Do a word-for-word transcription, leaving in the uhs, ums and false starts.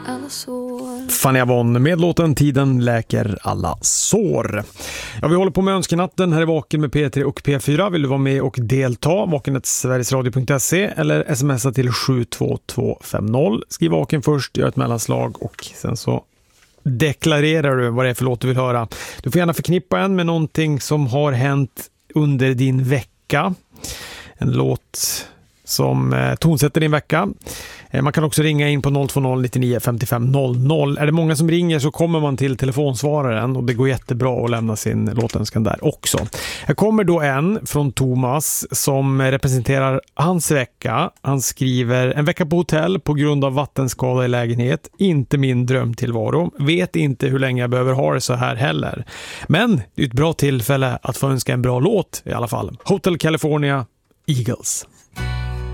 alla sår. Fanny Avon med låten Tiden läker alla sår. Ja, vi håller på med önskenatten här i Vaken med P tre och P fyra. Vill du vara med och delta? vaken snabel-a sverigesradio punkt se eller smsa till sju två två fem noll. Skriv Vaken först, gör ett mellanslag och sen så deklarerar du vad det är för låt du vill höra. Du får gärna förknippa en med någonting som har hänt under din vecka. En låt som eh, tonsätter din vecka. Eh, man kan också ringa in på noll två noll nittionio femtiofem noll noll. Är det många som ringer så kommer man till telefonsvararen och det går jättebra att lämna sin låtönskan där också. Här kommer då en från Thomas som representerar hans vecka. Han skriver: en vecka på hotell på grund av vattenskada i lägenhet. Inte min drömtillvaro. Vet inte hur länge jag behöver ha det så här heller. Men det är ett bra tillfälle att få önska en bra låt i alla fall. Hotel California, Eagles.